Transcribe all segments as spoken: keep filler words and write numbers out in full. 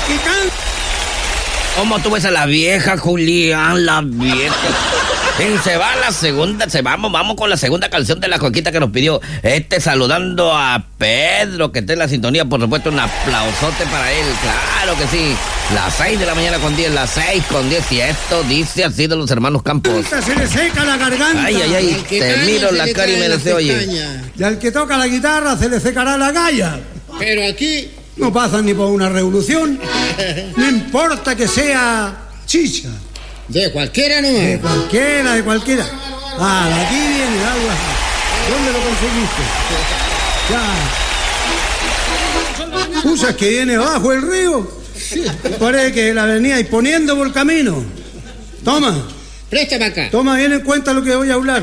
que canta. ¿Cómo tú ves a la vieja, Julián? La vieja. Y se va la segunda, se vamos, vamos con la segunda canción de la Coquita que nos pidió. Este saludando a Pedro, que está en la sintonía, por supuesto, un aplausote para él, claro que sí. Las seis de la mañana con diez, las seis con diez, y esto dice así de los hermanos Campos. Se le seca la garganta. Ay, ay, ay, te miro la cara y me dice, oye. Y al que toca la guitarra se le secará la galla. Pero aquí no pasan ni por una revolución. No importa que sea chicha. De cualquiera no De es. cualquiera, de cualquiera. Ah, de aquí viene algo así. ¿Dónde lo conseguiste? Ya. ¿Usas que viene bajo el río? Parece que la veníais poniendo por el camino. Toma. Presta para acá. Toma bien en cuenta lo que voy a hablar.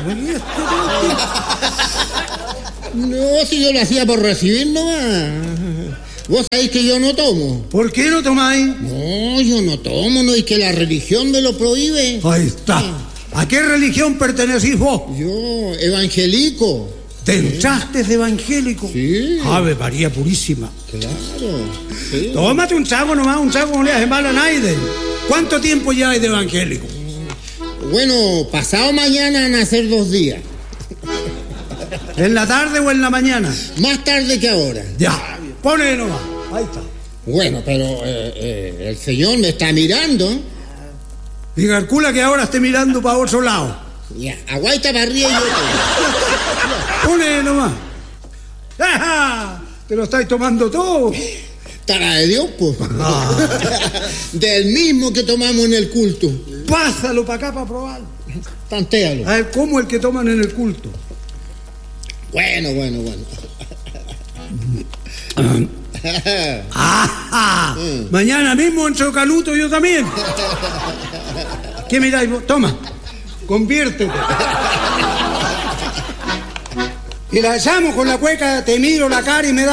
No, si yo lo hacía por recibir nomás. Vos sabéis que yo no tomo. ¿Por qué no tomáis? No, yo no tomo, no, es que la religión me lo prohíbe. Ahí está. ¿A qué religión pertenecís vos? Yo, evangélico. ¿Te entraste de evangélico? Sí. Ave María Purísima. Claro. Sí. Tómate un trago nomás, un trago no le hace mal a nadie. ¿Cuánto tiempo ya hay de evangélico? Bueno, pasado mañana van a ser dos días. ¿En la tarde o en la mañana? Más tarde que ahora. Ya, pone nomás. Ahí está. Bueno, pero eh, eh, el señor me está mirando. Y calcula que ahora esté mirando para otro lado. Ya, aguaita para arriba y yo te... Pone nomás. ¡Ja! Te lo estáis tomando todo. Tara de Dios, pues. Ah. Del mismo que tomamos en el culto. Pásalo para acá para probar. Tantéalo. A ver, ¿cómo el que toman en el culto? Bueno, bueno, bueno. ¡Ajá! Mm. Mañana mismo entro Canuto yo también. ¿Qué miráis vos? Toma, conviértete. Y la llamo con la cueca, te miro la cara y me da